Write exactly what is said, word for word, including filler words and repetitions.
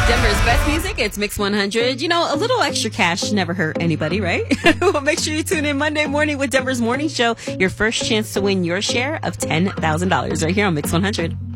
Denver's best music, it's Mix one hundred. You know, a little extra cash never hurt anybody, right? Well, make sure you tune in Monday morning with Denver's Morning Show, your first chance to win your share of ten thousand dollars right here on Mix one hundred.